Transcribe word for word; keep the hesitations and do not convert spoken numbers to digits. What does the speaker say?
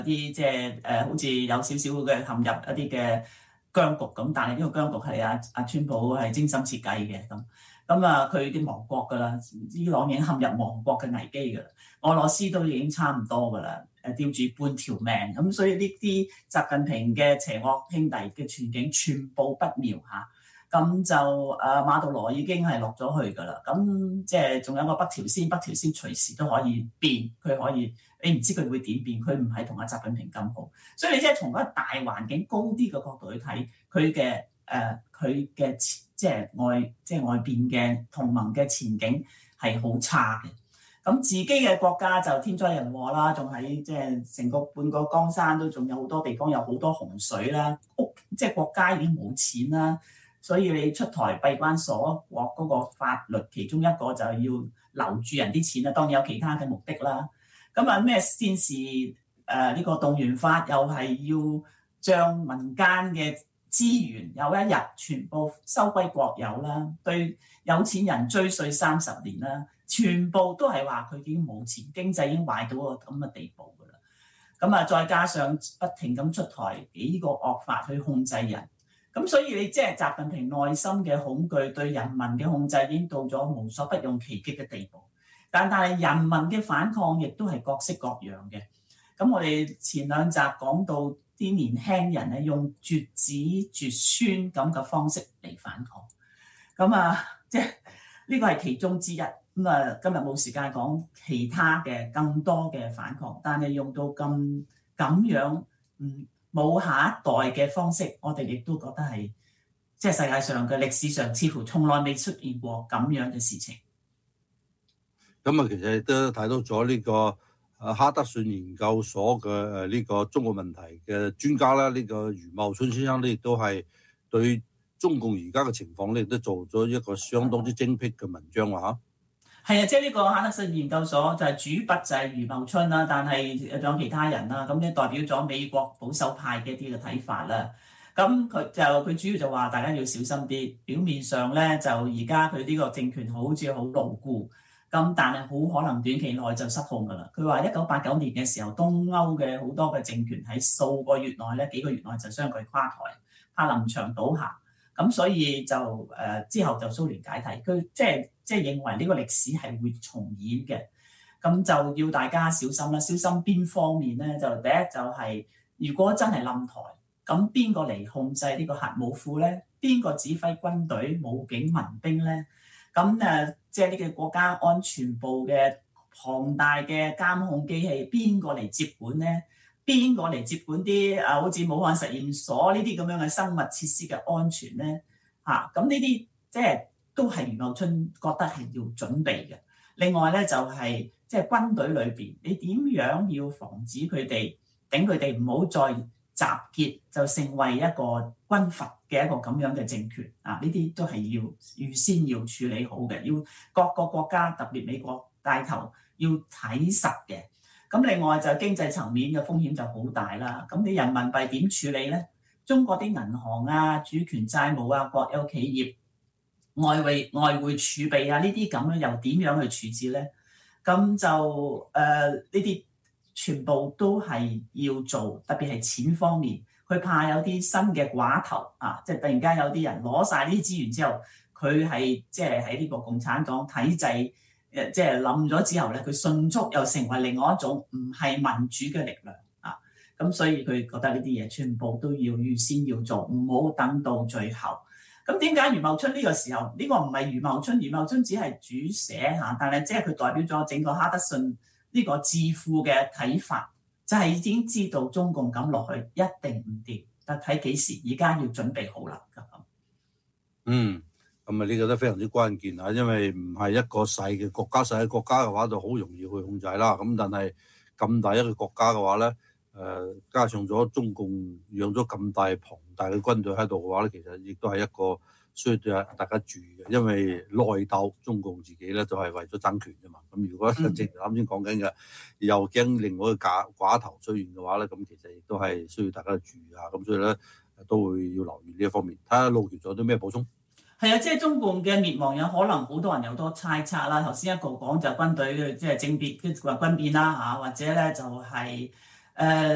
啲即係誒，好似有少少嘅陷入一啲嘅僵局咁，但係呢個僵局係阿阿川普係精心設計嘅咁。咁啊，佢已經亡國㗎啦，伊朗已經陷入亡國嘅危機㗎啦，俄羅斯都已經差唔多㗎啦，誒吊住半條命咁，所以呢啲習近平嘅邪惡兄弟嘅全景全部不妙嚇。咁就誒馬杜羅已經係落咗去㗎啦，咁即係仲有個北朝鮮，北朝鮮隨時都可以變，佢可以你唔知佢會點變，佢唔係同阿習近平咁好，所以你即係從一個大環境高啲嘅角度去睇佢嘅誒佢嘅即係外即係外邊嘅同盟嘅前景係好差嘅。咁自己嘅國家就天災人禍啦，仲喺即係成個半個江山都仲有好多地方有好多洪水啦，屋即係國家已經冇錢啦。所以你出台閉關鎖國嗰個法律，其中一個就係要留住人啲錢啦。當然有其他嘅目的啦。咁啊咩先是誒呢個動員法，又係要將民間嘅資源有一日全部收歸國有啦。對有錢人追稅三十年啦，全部都係話佢已經冇錢，經濟已經壞到個咁嘅地步㗎啦。咁啊，再加上不停咁出台幾個惡法去控制人。咁所以你即係習近平內心嘅恐懼，對人民嘅控制已經到咗無所不用其極嘅地步。但但係人民嘅反抗亦都係各式各樣嘅。咁我哋前兩集講到啲年輕人咧，用絕子絕孫咁嘅方式嚟反抗。咁啊，即係呢個係其中之一。咁啊，今日冇時間講其他嘅更多嘅反抗，但係用到咁咁樣，嗯。冇下一代嘅方式，我哋亦都覺得係即係世界上嘅歷史上似乎從來未出現過咁樣嘅事情。 咁啊，其實都睇到咗呢個啊哈德遜研究所嘅誒呢個中國問題嘅專家啦，呢個余茂春先生咧亦都係對中共而家嘅情況咧，亦都做咗一個相當之精闢嘅文章喎嚇。 係啊，即係呢個哈德遜研究所就係主筆就係余茂春啦，但係仲有其他人啦，咁咧代表咗美國保守派嘅一啲嘅睇法啦。咁佢就佢主要就話大家要小心啲，表面上咧就而家佢呢個政權好似好牢固，咁但係好可能短期內就失控㗎啦。佢話一九八九年嘅時候，東歐嘅好多嘅政權喺數個月內咧幾個月內就相繼垮台，柏林牆倒下。咁所以就誒、呃、之後就蘇聯解體，佢即係即係認為呢個歷史係會重演嘅，咁就要大家小心啦。小心邊方面咧？就第一就係、是、如果真係冧台，咁邊個嚟控制呢個核武庫咧？邊個指揮軍隊、武警、民兵咧？咁誒即係呢個國家安全部嘅龐大嘅監控機器，邊個嚟接管咧？邊個嚟接管啲啊？好似武漢實驗所呢啲咁樣嘅生物設施嘅安全咧？嚇咁呢啲即係都係余茂春覺得係要準備嘅。另外咧就係即係軍隊裏邊，你點樣要防止佢哋，等佢哋唔好再集結，就成為一個軍閥嘅一個咁樣嘅政權啊！呢啲都係要預先要處理好嘅，要各個國家特別美國帶頭要睇實嘅。咁另外就經濟層面嘅風險就好大啦。咁你人民幣點處理咧？中國啲銀行啊、主權債務啊、國有企業、外匯外匯儲備啊，呢啲咁樣又點樣去處置咧？咁就誒呢啲全部都係要做，特別係錢方面，佢怕有啲新嘅寡頭啊，即係突然間有啲人攞晒呢啲資源之後，佢係即係喺呢個共產黨體制。誒即係冧咗之後咧，佢迅速又成為另外一種唔係民主嘅力量啊！咁所以佢覺得呢啲嘢全部都要預先要做，唔好等到最後。咁點解余茂春呢個時候呢、呢個唔係余茂春？余茂春只係主寫嚇，但係即係佢代表咗整個哈德遜呢個智庫嘅睇法，就係、是、已經知道中共咁落去一定唔掂，但睇幾時，而家要準備好啦咁。 嗯。咁啊，呢個都非常之關鍵啊，因為唔係一個細嘅國家，細嘅國家嘅話就好容易去控制啦。咁但係咁大一個國家嘅話咧，誒、呃、加上咗中共養咗咁大龐大嘅軍隊喺度嘅話咧，其實亦都係一個需要大家注意嘅，因為內鬥中共自己咧就係、是、為咗爭權啫嘛。咁如果正如啱先講緊嘅，又驚另外一個假寡頭出現嘅話咧，咁其實亦都係需要大家注意下。咁所以咧都會要留意呢一方面。睇下陸傑仲有啲咩補充？ 係啊，即係中共嘅滅亡有可能好多人有多猜測啦。頭先一個講就軍隊嘅即係政變，即係話軍變啦嚇，或者咧就係、是、誒。呃